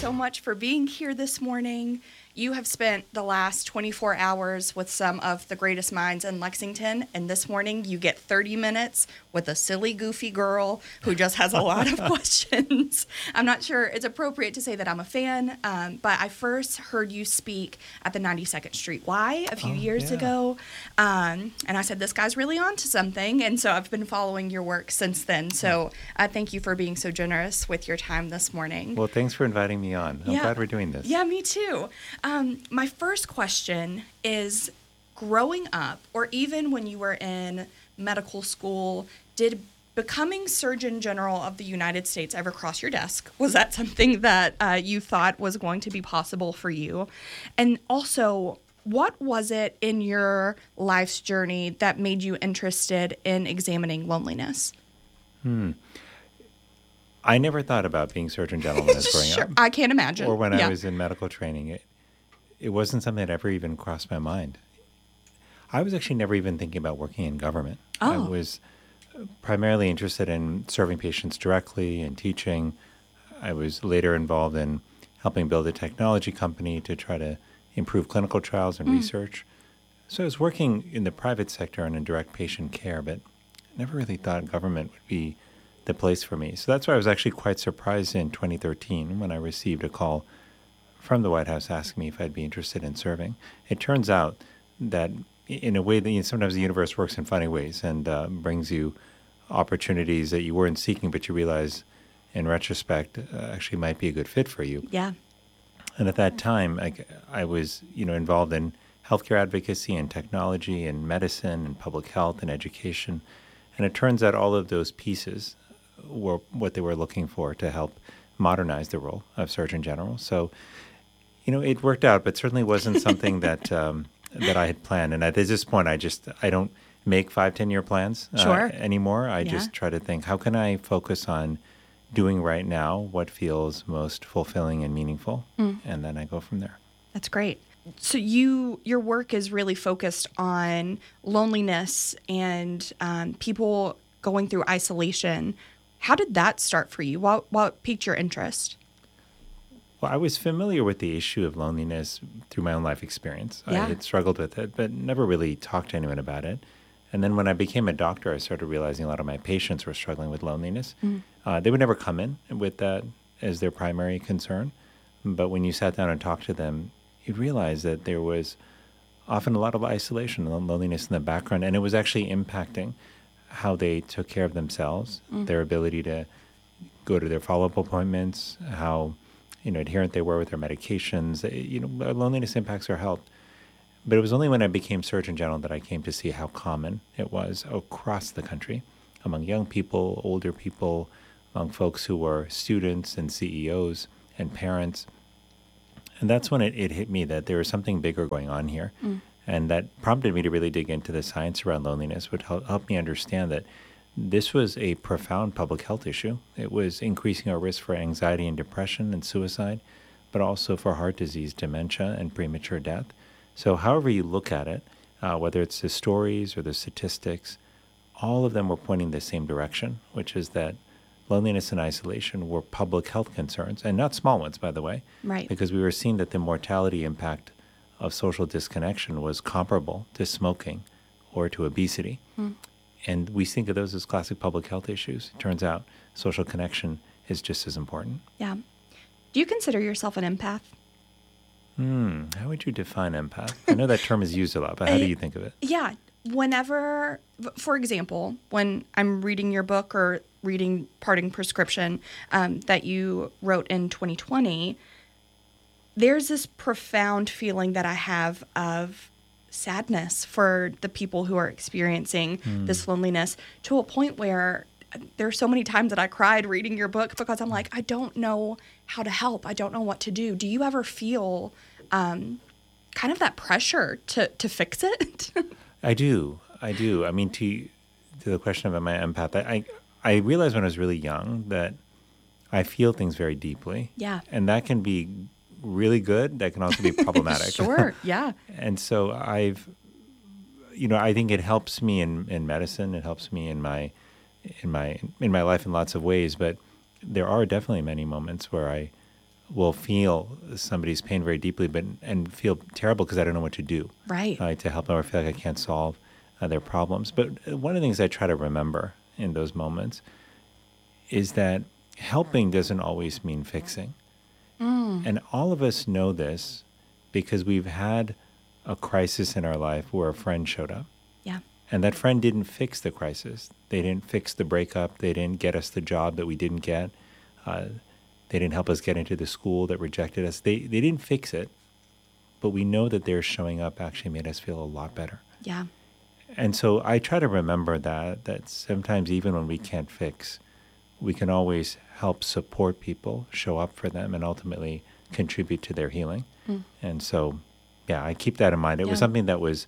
so much for being here this morning. You have spent the last 24 hours with some of the greatest minds in Lexington, and this morning you get 30 minutes with a silly, goofy girl who just has a lot of questions. I'm not sure it's appropriate to say that I'm a fan, but I first heard you speak at the 92nd Street Y a few years ago, and I said, this guy's really onto something, and so I've been following your work since then. So thank you for being so generous with your time this morning. Well, thanks for inviting me on. I'm glad we're doing this. Yeah, me too. My first question is, growing up, or even when you were in medical school, did becoming Surgeon General of the United States ever cross your desk? Was that something that you thought was going to be possible for you? And also, what was it in your life's journey that made you interested in examining loneliness? I never thought about being Surgeon General when I was growing up. I can't imagine. Or when I was in medical training. It wasn't something that ever even crossed my mind. I was actually never even thinking about working in government. I was primarily interested in serving patients directly and teaching. I was later involved in helping build a technology company to try to improve clinical trials and research. So I was working in the private sector and in direct patient care, but never really thought government would be the place for me. So that's why I was actually quite surprised in 2013 when I received a call from the White House asking me if I'd be interested in serving. It turns out that in a way that sometimes the universe works in funny ways and brings you opportunities that you weren't seeking, but you realize in retrospect actually might be a good fit for you. Yeah. And at that time, I was involved in healthcare advocacy and technology and medicine and public health and education. And it turns out all of those pieces were what they were looking for to help modernize the role of Surgeon General. So, it worked out, but certainly wasn't something that that I had planned. And at this point, I don't make 5-10-year plans anymore. I just try to think, how can I focus on doing right now what feels most fulfilling and meaningful? And then I go from there. That's great. So your work is really focused on loneliness and people going through isolation. How did that start for you? What piqued your interest? Well, I was familiar with the issue of loneliness through my own life experience. I had struggled with it, but never really talked to anyone about it. And then when I became a doctor, I started realizing a lot of my patients were struggling with loneliness. They would never come in with that as their primary concern. But when you sat down and talked to them, you realize that there was often a lot of isolation and loneliness in the background, and it was actually impacting how they took care of themselves, their ability to go to their follow-up appointments, how adherent they were with their medications. Loneliness impacts their health. But it was only when I became Surgeon General that I came to see how common it was across the country, among young people, older people, among folks who were students and CEOs and parents. And that's when it hit me that there was something bigger going on here. And that prompted me to really dig into the science around loneliness, which helped me understand that this was a profound public health issue. It was increasing our risk for anxiety and depression and suicide, but also for heart disease, dementia, and premature death. So however you look at it, whether it's the stories or the statistics, all of them were pointing the same direction, which is that loneliness and isolation were public health concerns, and not small ones, by the way, right? Because we were seeing that the mortality impact of social disconnection was comparable to smoking or to obesity. And we think of those as classic public health issues. It turns out social connection is just as important. Yeah. Do you consider yourself an empath? How would you define empath? I know that term is used a lot, but how do you think of it? Yeah. Whenever, for example, when I'm reading your book or reading Parting Prescription that you wrote in 2020, there's this profound feeling that I have of sadness for the people who are experiencing this loneliness, to a point where there's so many times that I cried reading your book because I'm like, I don't know how to help. I don't know what to do. Do you ever feel kind of that pressure to fix it? I do. I mean, to the question about my empath, I realized when I was really young that I feel things very deeply. Yeah. And that can be really good. That can also be problematic. Sure. Yeah. And so I think it helps me in medicine. It helps me in my life in lots of ways. But there are definitely many moments where will feel somebody's pain very deeply, and feel terrible because I don't know what to do. Right. To help them, or feel like I can't solve their problems. But one of the things I try to remember in those moments is that helping doesn't always mean fixing. And all of us know this because we've had a crisis in our life where a friend showed up. Yeah. And that friend didn't fix the crisis. They didn't fix the breakup. They didn't get us the job that we didn't get. They didn't help us get into the school that rejected us. They didn't fix it. But we know that their showing up actually made us feel a lot better. Yeah. And so I try to remember that sometimes even when we can't fix, we can always help support people, show up for them, and ultimately contribute to their healing. And so, yeah, I keep that in mind. It was something that was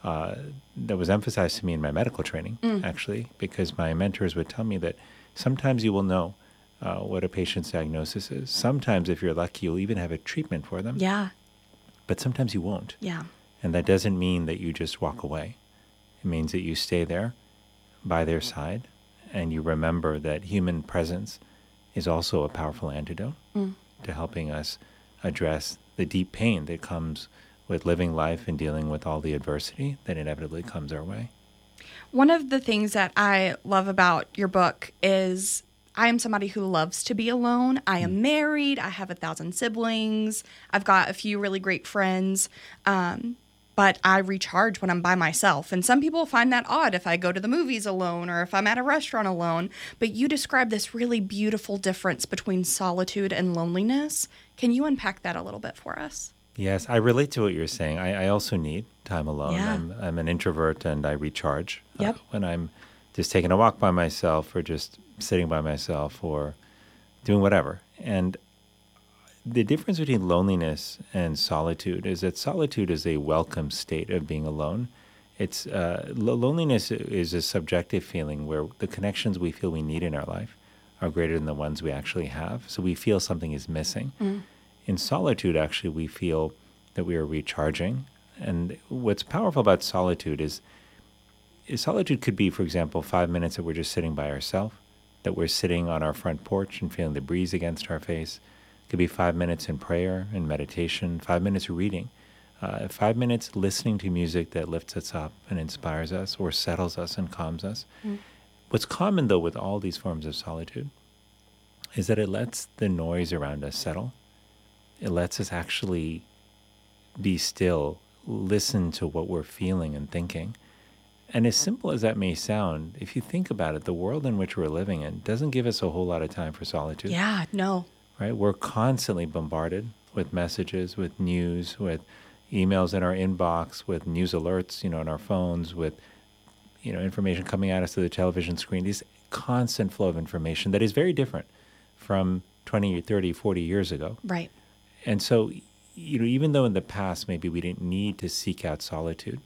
emphasized to me in my medical training, actually, because my mentors would tell me that sometimes you will know what a patient's diagnosis is. Sometimes, if you're lucky, you'll even have a treatment for them. Yeah. But sometimes you won't. Yeah. And that doesn't mean that you just walk away. It means that you stay there by their side, and you remember that human presence is also a powerful antidote to helping us address the deep pain that comes with living life and dealing with all the adversity that inevitably comes our way. One of the things that I love about your book is I am somebody who loves to be alone. I am married. I have 1,000 siblings. I've got a few really great friends. But I recharge when I'm by myself. And some people find that odd if I go to the movies alone or if I'm at a restaurant alone. But you describe this really beautiful difference between solitude and loneliness. Can you unpack that a little bit for us? Yes, I relate to what you're saying. I also need time alone. Yeah. I'm an introvert, and I recharge Yep. when I'm just taking a walk by myself, or just sitting by myself, or doing whatever. And the difference between loneliness and solitude is that solitude is a welcome state of being alone. It's loneliness is a subjective feeling where the connections we feel we need in our life are greater than the ones we actually have. So we feel something is missing. In solitude, actually, we feel that we are recharging. And what's powerful about solitude is solitude could be, for example, 5 minutes that we're just sitting by ourselves, that we're sitting on our front porch and feeling the breeze against our face. It could be 5 minutes in prayer and meditation, 5 minutes reading, 5 minutes listening to music that lifts us up and inspires us or settles us and calms us. What's common, though, with all these forms of solitude is that it lets the noise around us settle. It lets us actually be still, listen to what we're feeling and thinking. And as simple as that may sound, if you think about it, the world in which we're living in doesn't give us a whole lot of time for solitude. Yeah, no. Right? We're constantly bombarded with messages, with news, with emails in our inbox, with news alerts, on our phones, with, information coming at us through the television screen. This constant flow of information that is very different from 20, 30, 40 years ago. Right. And so, even though in the past maybe we didn't need to seek out solitude,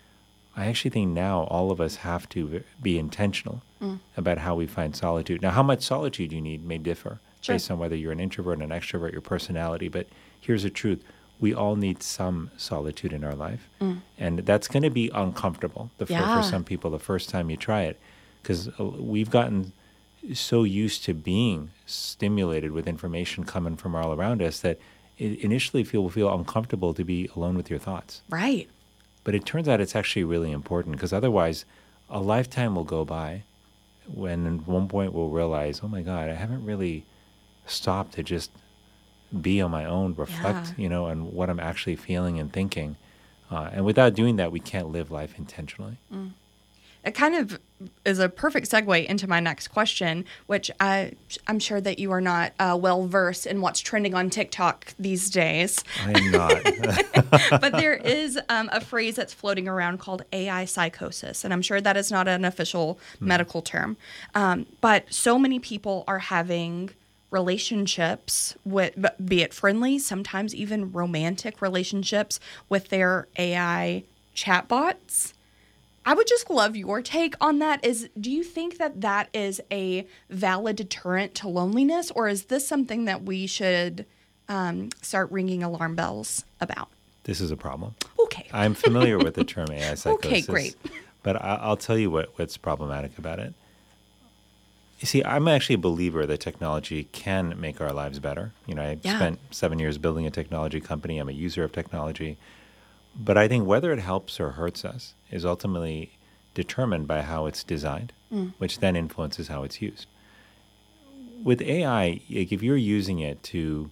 I actually think now all of us have to be intentional about how we find solitude. Now, how much solitude you need may differ based on whether you're an introvert, an extrovert, your personality. But here's the truth. We all need some solitude in our life. And that's going to be uncomfortable for some people the first time you try it, because we've gotten so used to being stimulated with information coming from all around us that it initially will feel uncomfortable to be alone with your thoughts. Right. But it turns out it's actually really important, because otherwise a lifetime will go by when at one point we'll realize, oh my God, I haven't really stopped to just be on my own, reflect, on what I'm actually feeling and thinking. And without doing that, we can't live life intentionally. It kind of is a perfect segue into my next question, which I'm sure that you are not well-versed in what's trending on TikTok these days. I am not. But there is a phrase that's floating around called AI psychosis, and I'm sure that is not an official medical term. But so many people are having relationships with, be it friendly, sometimes even romantic relationships with their AI chatbots. I would just love your take on that. Do you think that is a valid deterrent to loneliness, or is this something that we should start ringing alarm bells about? This is a problem. Okay. I'm familiar with the term AI psychosis. Okay, great. But I'll tell you what's problematic about it. You see, I'm actually a believer that technology can make our lives better. I spent 7 years building a technology company. I'm a user of technology. But I think whether it helps or hurts us is ultimately determined by how it's designed, which then influences how it's used. With AI, if you're using it to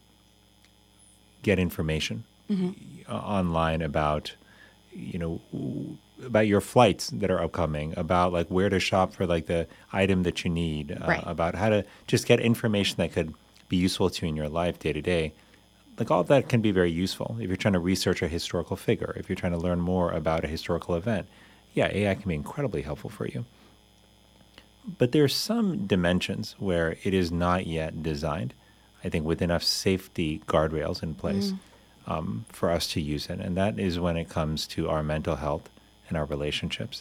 get information online about, about your flights that are upcoming, about like where to shop for like the item that you need, about how to just get information that could be useful to you in your life day to day. Like all of that can be very useful if you're trying to research a historical figure, if you're trying to learn more about a historical event. Yeah, AI can be incredibly helpful for you. But there are some dimensions where it is not yet designed, I think, with enough safety guardrails in place for us to use it. And that is when it comes to our mental health and our relationships.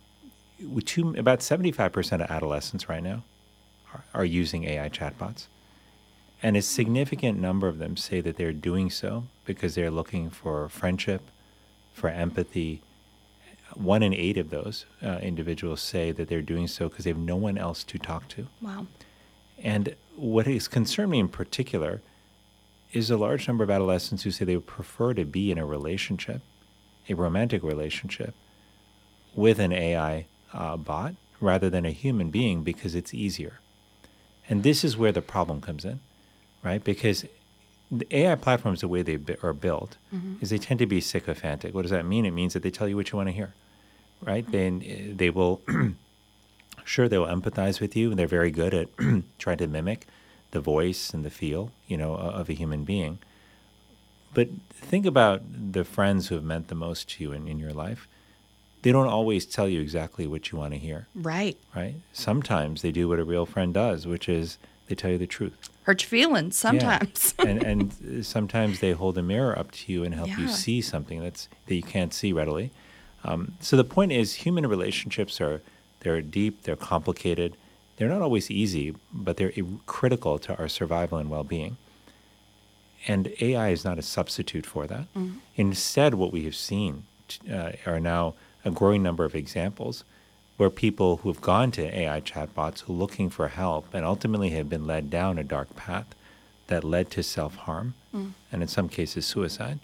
About 75% of adolescents right now are using AI chatbots. And a significant number of them say that they're doing so because they're looking for friendship, for empathy. 1 in 8 of those individuals say that they're doing so because they have no one else to talk to. Wow. And what has concerned me in particular is a large number of adolescents who say they would prefer to be in a relationship, a romantic relationship, with an AI bot rather than a human being because it's easier. And this is where the problem comes in, right? Because the AI platforms, the way they are built, is they tend to be sycophantic. What does that mean? It means that they tell you what you want to hear, right? They will, sure, they will empathize with you, and they're very good at trying to mimic the voice and the feel, of a human being. But think about the friends who have meant the most to you in your life. They don't always tell you exactly what you want to hear. Right. Right? Sometimes they do what a real friend does, which is they tell you the truth. Hurt your feelings sometimes. Yeah. and sometimes they hold a mirror up to you and help you see something that you can't see readily. So the point is, human relationships they're deep, they're complicated. They're not always easy, but they're critical to our survival and well-being. And AI is not a substitute for that. Instead, what we have seen are now a growing number of examples where people who have gone to AI chatbots looking for help and ultimately have been led down a dark path that led to self-harm and in some cases suicide.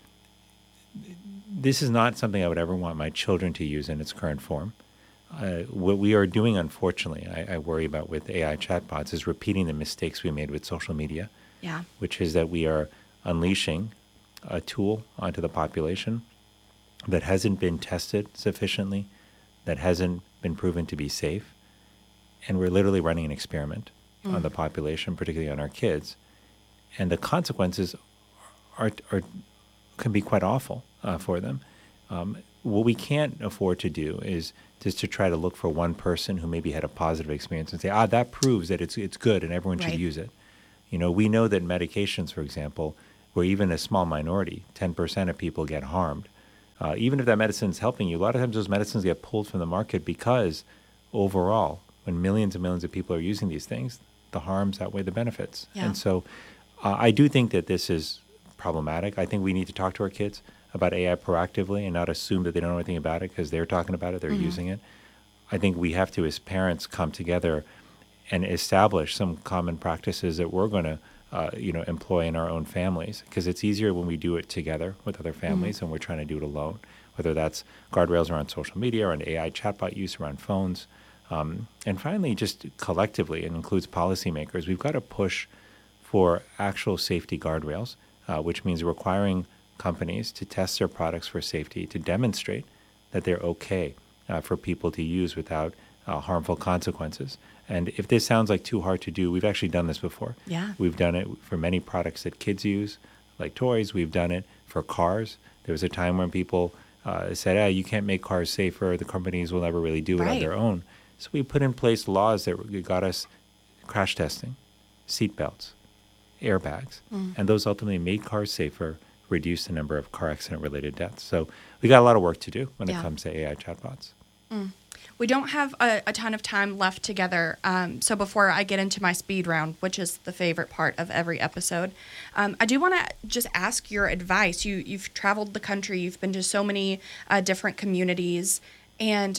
This is not something I would ever want my children to use in its current form. What we are doing, unfortunately, I worry about with AI chatbots is repeating the mistakes we made with social media, which is that we are unleashing a tool onto the population that hasn't been tested sufficiently, that hasn't been proven to be safe, and we're literally running an experiment on the population, particularly on our kids, and the consequences can be quite awful for them. What we can't afford to do is just to try to look for one person who maybe had a positive experience and say, that proves that it's good and everyone should use it. We know that medications, for example, where even a small minority, 10% of people get harmed, even if that medicine is helping you, a lot of times those medicines get pulled from the market because overall, when millions and millions of people are using these things, the harms outweigh the benefits. And so I do think that this is problematic. I think we need to talk to our kids about AI proactively and not assume that they don't know anything about it because they're talking about it, they're using it. I think we have to, as parents, come together and establish some common practices that we're going to employ in our own families, because it's easier when we do it together with other families and we're trying to do it alone, whether that's guardrails around social media or an AI chatbot use around phones. And finally, just collectively, it includes policymakers, we've got to push for actual safety guardrails, which means requiring companies to test their products for safety, to demonstrate that they're okay for people to use without harmful consequences. And if this sounds like too hard to do, we've actually done this before. We've done it for many products that kids use, like toys. We've done it for cars. There was a time when people said, you can't make cars safer. The companies will never really do it on their own. So we put in place laws that got us crash testing, seatbelts, airbags, and those ultimately made cars safer, reduced the number of car accident-related deaths. So we got a lot of work to do when it comes to AI chatbots. We don't have a ton of time left together. So before I get into my speed round, which is the favorite part of every episode, I do want to just ask your advice. You've traveled the country. You've been to so many different communities. And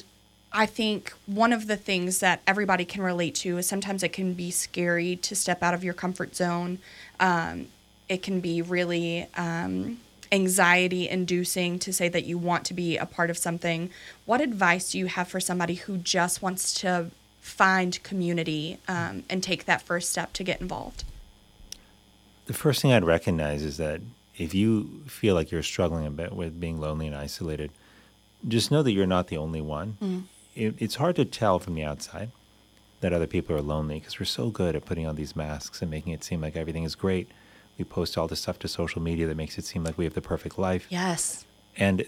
I think one of the things that everybody can relate to is sometimes it can be scary to step out of your comfort zone. It can be really anxiety inducing to say that you want to be a part of something. What advice do you have for somebody who just wants to find community and take that first step to get involved? The first thing I'd recognize is that if you feel like you're struggling a bit with being lonely and isolated, just know that you're not the only one. It's hard to tell from the outside that other people are lonely because we're so good at putting on these masks and making it seem like everything is great. We post all this stuff to social media that makes it seem like we have the perfect life. Yes. And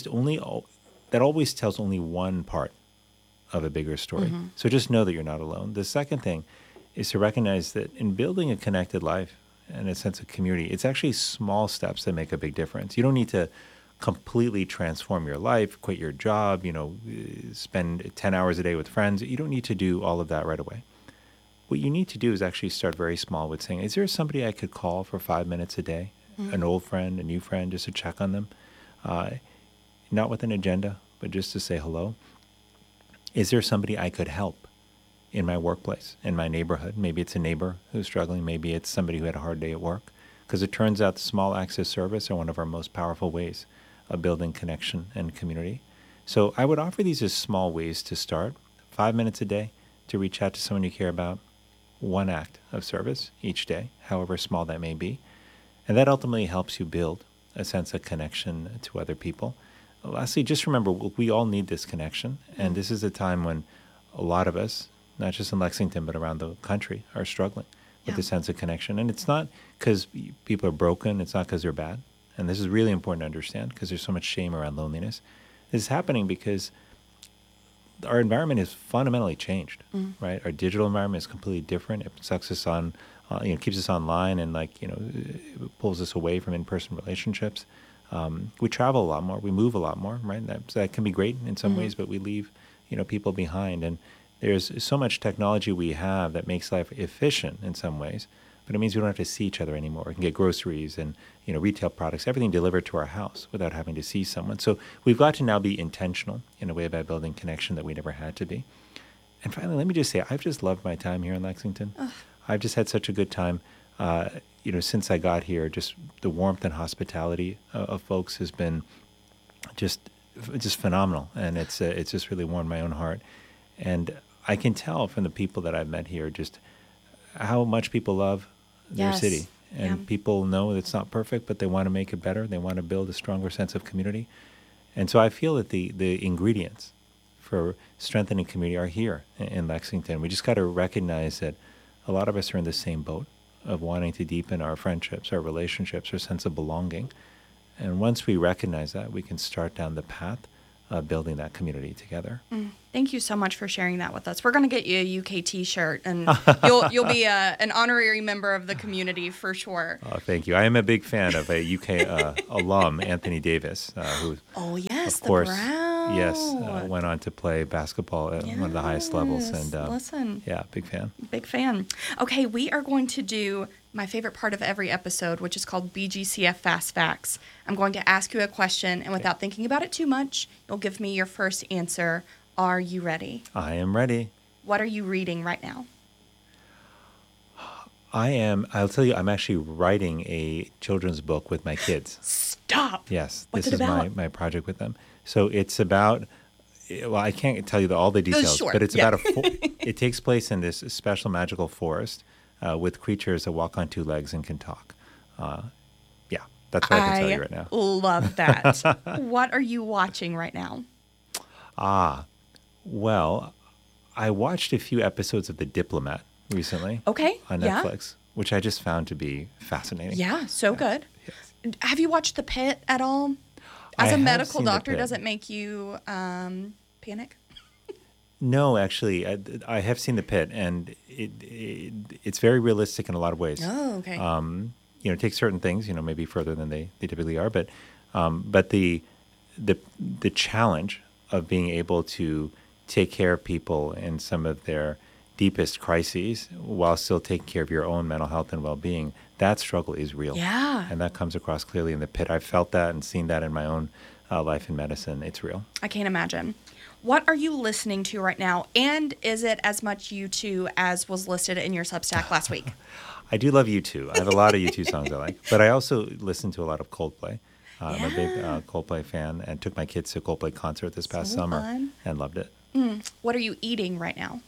that always tells only one part of a bigger story. So just know that you're not alone. The second thing is to recognize that in building a connected life and a sense of community, it's actually small steps that make a big difference. You don't need to completely transform your life, quit your job, spend 10 hours a day with friends. You don't need to do all of that right away. What you need to do is actually start very small with saying, is there somebody I could call for 5 minutes a day? An old friend, a new friend, just to check on them? Not with an agenda, but just to say hello. Is there somebody I could help in my workplace, in my neighborhood? Maybe it's a neighbor who's struggling. Maybe it's somebody who had a hard day at work. Because it turns out small acts of service are one of our most powerful ways of building connection and community. So I would offer these as small ways to start. 5 minutes a day to reach out to someone you care about. One act of service each day, however small that may be. And that ultimately helps you build a sense of connection to other people. Lastly, just remember, we all need this connection. And this is a time when a lot of us, not just in Lexington, but around the country, are struggling with the sense of connection. And it's not because people are broken. It's not because they're bad. And this is really important to understand because there's so much shame around loneliness. This is happening because our environment is fundamentally changed, right? Our digital environment is completely different. It sucks us on, keeps us online and it pulls us away from in-person relationships. We travel a lot more. We move a lot more, right? That can be great in some ways, but we leave, people behind. And there's so much technology we have that makes life efficient in some ways, but it means we don't have to see each other anymore. We can get groceries and, retail products, everything delivered to our house without having to see someone. So we've got to now be intentional in a way about building connection that we never had to be. And finally, let me just say, I've just loved my time here in Lexington. I've just had such a good time. Since I got here, just the warmth and hospitality of folks has been just phenomenal. And it's just really warmed my own heart. And I can tell from the people that I've met here just how much people love their city. And people know it's not perfect, but they want to make it better. They want to build a stronger sense of community. And so I feel that the ingredients for strengthening community are here in Lexington. We just got to recognize that a lot of us are in the same boat of wanting to deepen our friendships, our relationships, our sense of belonging. And once we recognize that, we can start down the path of building that community together. Thank you so much for sharing that with us. We're going to get you a UK T-shirt, and you'll be an honorary member of the community for sure. Oh, thank you. I am a big fan of a UK alum, Anthony Davis, who, of course, the Browns. went on to play basketball at one of the highest levels. And big fan. Big fan. Okay, we are going to do my favorite part of every episode, which is called BGCF Fast Facts. I'm going to ask you a question, and without thinking about it too much, you'll give me your first answer. Are you ready? I am ready. What are you reading right now? I'll tell you, I'm actually writing a children's book with my kids. Stop. Yes. What's this it is about? my project with them. So it's about, I can't tell you all the details, Sure. but it's about it takes place in this special magical forest with creatures that walk on two legs and can talk. That's what I can tell you right now. I love that. What are you watching right now? Well, I watched a few episodes of The Diplomat recently. Okay. On Netflix, which I just found to be fascinating. Yeah, so good. Yes. Have you watched The Pit at all? As a medical doctor, does it make you panic? No, actually, I have seen The Pit, and it's very realistic in a lot of ways. Oh, okay. It takes certain things, maybe further than they typically are, but the challenge of being able to take care of people in some of their deepest crises while still taking care of your own mental health and well-being, that struggle is real. Yeah. And that comes across clearly in The Pit. I've felt that and seen that in my own life in medicine. It's real. I can't imagine. What are you listening to right now? And is it as much U2 as was listed in your Substack last week? I do love U2. I have a lot of U2 songs I like, but I also listen to a lot of Coldplay. I'm a big Coldplay fan and took my kids to a Coldplay concert this past summer and loved it. What are you eating right now?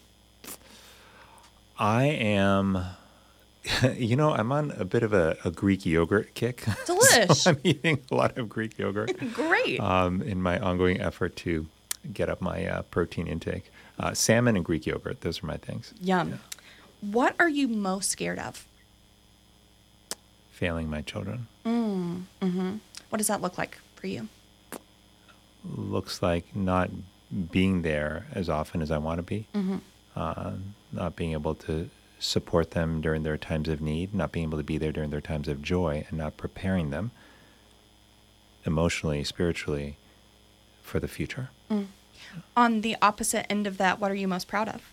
I am, I'm on a bit of a Greek yogurt kick. Delish. So I'm eating a lot of Greek yogurt. Great. In my ongoing effort to get up my protein intake. Salmon and Greek yogurt, those are my things. Yum. Yeah. What are you most scared of? Failing my children. What does that look like for you? Looks like not being there as often as I want to be. Not being able to support them during their times of need, not being able to be there during their times of joy, and not preparing them emotionally, spiritually for the future. On the opposite end of that, what are you most proud of?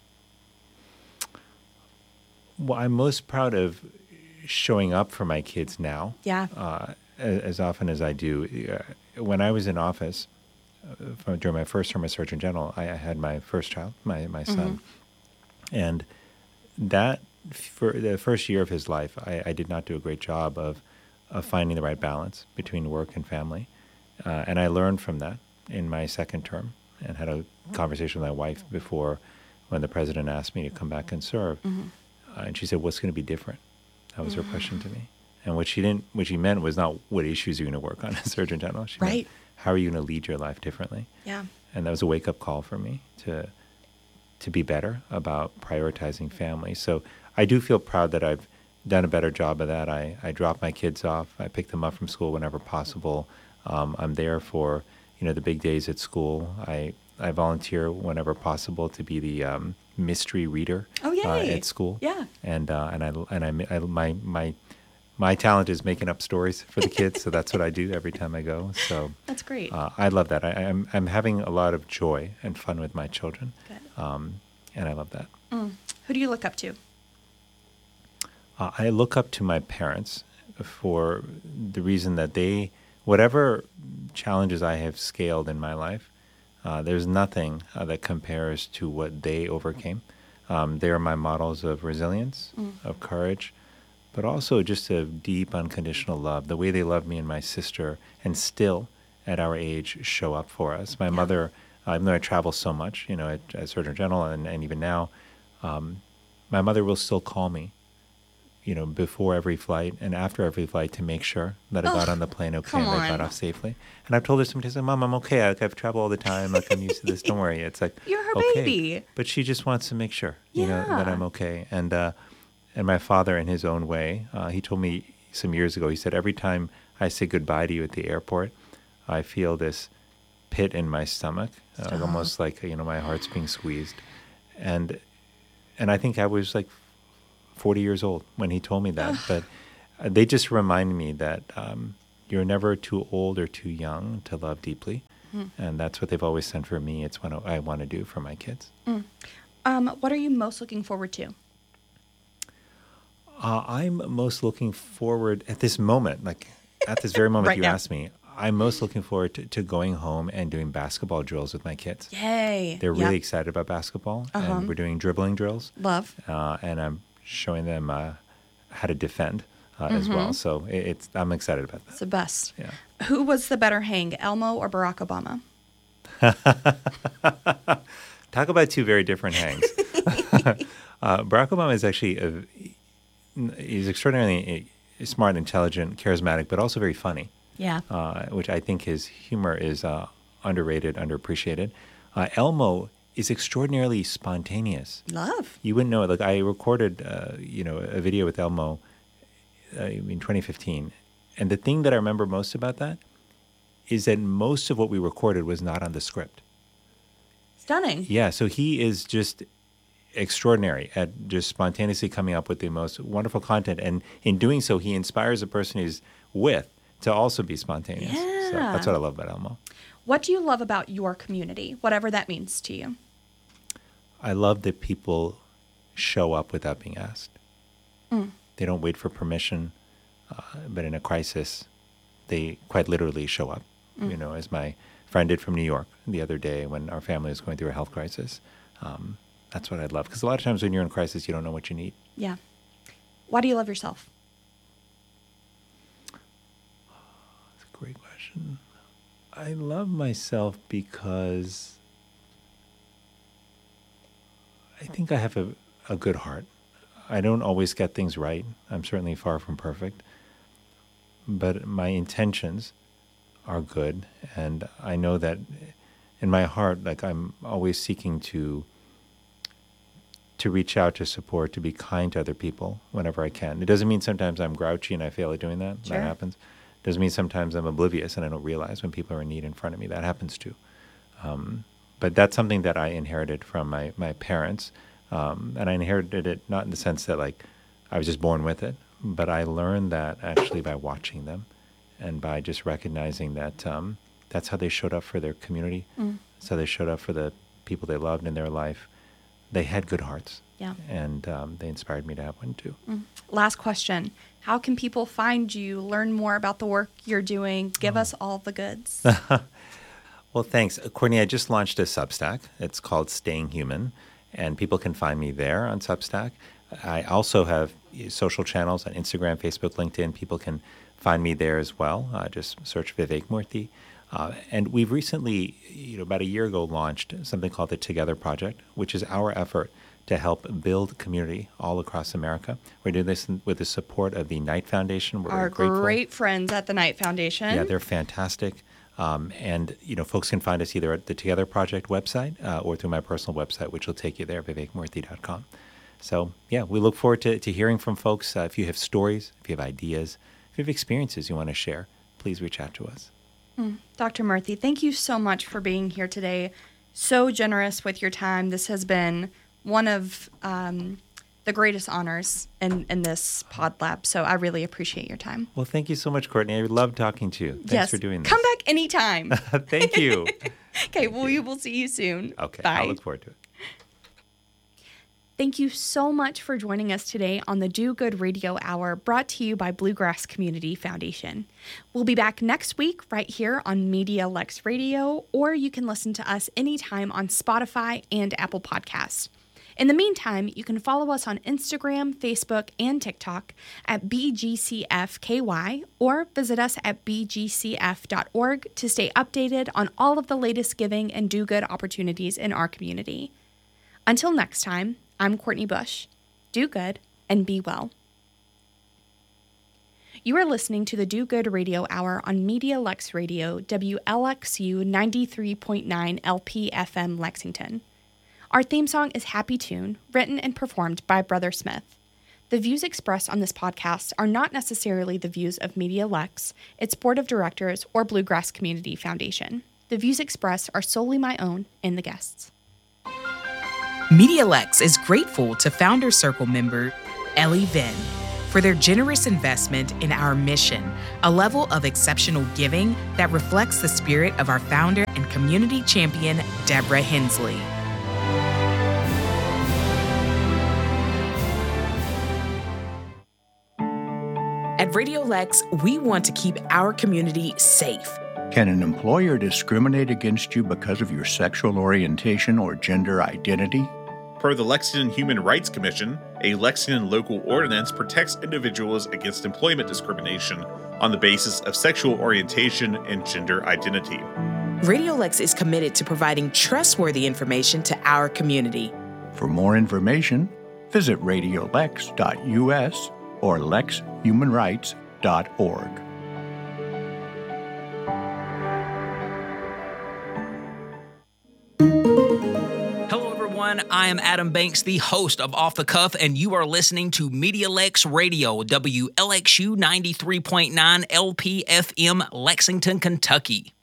Well, I'm most proud of showing up for my kids now. Yeah. As often as I do. When I was in office, during my first term as Surgeon General, I had my first child, my son. And that, for the first year of his life, I did not do a great job of finding the right balance between work and family. And I learned from that in my second term and had a conversation with my wife before when the president asked me to come back and serve. And she said, "What's going to be different?" That was her question to me. And what she meant was not what issues you're going to work on as Surgeon General. She meant, how are you going to lead your life differently? Yeah. And that was a wake-up call for me to be better about prioritizing family. So I do feel proud that I've done a better job of that. I drop my kids off. I pick them up from school whenever possible. I'm there for, the big days at school. I volunteer whenever possible to be the mystery reader at school. Yeah. My talent is making up stories for the kids, so that's what I do every time I go. So that's great. I love that. I'm having a lot of joy and fun with my children. Good. And I love that. Who do you look up to? I look up to my parents for the reason that whatever challenges I have scaled in my life, there's nothing that compares to what they overcame. They are my models of resilience, of courage, but also just a deep, unconditional love. The way they love me and my sister, and still, at our age, show up for us. My mother, even though I travel so much, as Surgeon General and even now, my mother will still call me, before every flight and after every flight to make sure that I got on the plane okay and I got off safely. And I've told her sometimes, Mom, I'm okay. I've traveled all the time. I'm used to this. Don't worry. It's like, you're her okay. baby. But she just wants to make sure, that I'm okay. And my father, in his own way, he told me some years ago, he said, every time I say goodbye to you at the airport, I feel this pit in my stomach, almost like, my heart's being squeezed. And I think I was like 40 years old when he told me that. But they just remind me that you're never too old or too young to love deeply. And that's what they've always said for me. It's what I want to do for my kids. What are you most looking forward to? I'm most looking forward at this moment, like at this very moment right you now. asked me, I'm most looking forward to going home and doing basketball drills with my kids. Yay. They're really excited about basketball, and we're doing dribbling drills. Love. And I'm showing them how to defend as well. So I'm excited about that. It's the best. Yeah. Who was the better hang, Elmo or Barack Obama? Talk about two very different hangs. Barack Obama is actually he's extraordinarily smart, intelligent, charismatic, but also very funny. Yeah. Which I think his humor is underrated, underappreciated. Elmo is extraordinarily spontaneous. Love. You wouldn't know it. Like I recorded, a video with Elmo in 2015, and the thing that I remember most about that is that most of what we recorded was not on the script. Stunning. Yeah, so he is just extraordinary at just spontaneously coming up with the most wonderful content, and in doing so, he inspires the person he's with to also be spontaneous. Yeah. So that's what I love about Elmo. What do you love about your community, whatever that means to you? I love that people show up without being asked. They don't wait for permission, but in a crisis, they quite literally show up. As my friend did from New York the other day when our family was going through a health crisis. That's what I'd love. Because a lot of times when you're in crisis, you don't know what you need. Yeah. Why do you love yourself? That's a great question. I love myself because I think I have a good heart. I don't always get things right. I'm certainly far from perfect. But my intentions are good. And I know that in my heart, like I'm always seeking to reach out, to support, to be kind to other people whenever I can. It doesn't mean sometimes I'm grouchy and I fail at doing that. Sure. That happens. It doesn't mean sometimes I'm oblivious and I don't realize when people are in need in front of me. That happens too. But that's something that I inherited from my parents. And I inherited it not in the sense that like I was just born with it, but I learned that actually by watching them and by just recognizing that that's how they showed up for their community. That's how they showed up for the people they loved in their life. They had good hearts. Yeah. And they inspired me to have one too. Last question. How can people find you, learn more about the work you're doing? Give us all the goods. Well, thanks. Courtney, I just launched a Substack. It's called Staying Human, and people can find me there on Substack. I also have social channels on Instagram, Facebook, LinkedIn. People can find me there as well. Just search Vivek Murthy. And we've recently, about a year ago, launched something called the Together Project, which is our effort to help build community all across America. We're doing this with the support of the Knight Foundation. We're Our great friends at the Knight Foundation. Yeah, they're fantastic. And folks can find us either at the Together Project website or through my personal website, which will take you there, vivekmurthy.com. So, yeah, we look forward to hearing from folks. If you have stories, if you have ideas, if you have experiences you want to share, please reach out to us. Dr. Murthy, thank you so much for being here today. So generous with your time. This has been one of the greatest honors in this pod lab. So I really appreciate your time. Well, thank you so much, Courtney. I love talking to you. Thanks for doing this. Come back anytime. Thank you. Okay, well, we will see you soon. Okay, Bye. I look forward to it. Thank you so much for joining us today on the Do Good Radio Hour, brought to you by Bluegrass Community Foundation. We'll be back next week right here on Media Lex Radio, or you can listen to us anytime on Spotify and Apple Podcasts. In the meantime, you can follow us on Instagram, Facebook, and TikTok at BGCFKY, or visit us at bgcf.org to stay updated on all of the latest giving and do-good opportunities in our community. Until next time, I'm Courtney Bush. Do good and be well. You are listening to the Do Good Radio Hour on Media Lex Radio, WLXU 93.9 LP-FM Lexington. Our theme song is Happy Tune, written and performed by Brother Smith. The views expressed on this podcast are not necessarily the views of Media Lex, its board of directors, or Bluegrass Community Foundation. The views expressed are solely my own and the guests. Media Lex is grateful to Founder Circle member Ellie Venn for their generous investment in our mission, a level of exceptional giving that reflects the spirit of our founder and community champion, Deborah Hensley. At Radio Lex, we want to keep our community safe. Can an employer discriminate against you because of your sexual orientation or gender identity? Per the Lexington Human Rights Commission, a Lexington local ordinance protects individuals against employment discrimination on the basis of sexual orientation and gender identity. Radio Lex is committed to providing trustworthy information to our community. For more information, visit radiolex.us or lexhumanrights.org. I am Adam Banks, the host of Off the Cuff, and you are listening to Media Lex Radio, WLXU 93.9 LP-FM, Lexington, Kentucky.